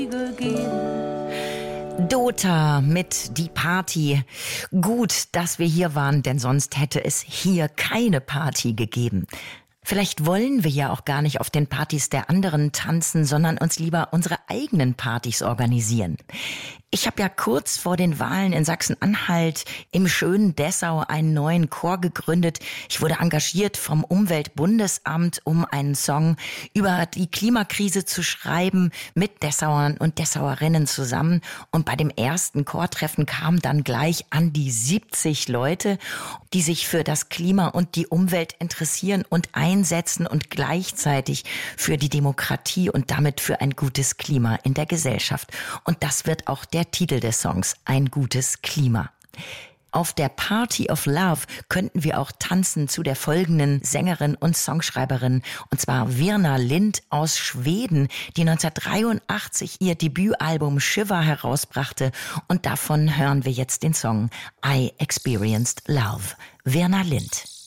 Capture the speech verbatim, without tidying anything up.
Dota mit Die Party. Gut, dass wir hier waren, denn sonst hätte es hier keine Party gegeben. Vielleicht wollen wir ja auch gar nicht auf den Partys der anderen tanzen, sondern uns lieber unsere eigenen Partys organisieren. Ich habe ja kurz vor den Wahlen in Sachsen-Anhalt im schönen Dessau einen neuen Chor gegründet. Ich wurde engagiert vom Umweltbundesamt, um einen Song über die Klimakrise zu schreiben, mit Dessauern und Dessauerinnen zusammen. Und bei dem ersten Chortreffen kamen dann gleich an die siebzig Leute, die sich für das Klima und die Umwelt interessieren und einsetzen und gleichzeitig für die Demokratie und damit für ein gutes Klima in der Gesellschaft. Und das wird auch der Titel des Songs, Ein gutes Klima. Auf der Party of Love könnten wir auch tanzen zu der folgenden Sängerin und Songschreiberin, und zwar Virna Lind aus Schweden, die neunzehnhundertdreiundachtzig ihr Debütalbum Shiver herausbrachte, und davon hören wir jetzt den Song I Experienced Love. Virna Lind.